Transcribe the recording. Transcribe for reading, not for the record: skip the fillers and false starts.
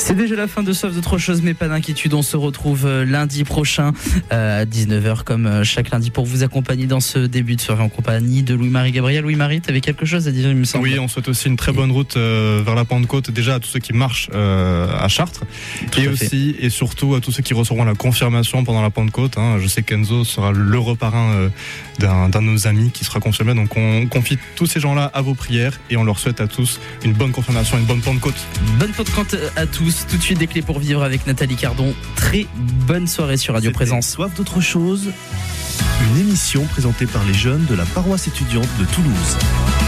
C'est déjà la fin de Soif d'autre chose, mais pas d'inquiétude. On se retrouve lundi prochain à 19h comme chaque lundi pour vous accompagner dans ce début de soirée en compagnie de Louis-Marie Gabriel. Louis-Marie, tu avais quelque chose à dire, il me semble. Oui, on souhaite aussi une très bonne route vers la Pentecôte, déjà à tous ceux qui marchent à Chartres, et aussi et surtout à tous ceux qui recevront la confirmation pendant la Pentecôte. Je sais qu'Enzo sera le reparrain d'un de nos amis qui sera confirmé, donc on confie tous ces gens-là à vos prières et on leur souhaite à tous une bonne confirmation, une bonne Pentecôte. Bonne Pentecôte à tous. Tout de suite des clés pour vivre avec Nathalie Cardon. Très bonne soirée sur Radio Présence. Soif d'autre chose, une émission présentée par les jeunes de la paroisse étudiante de Toulouse.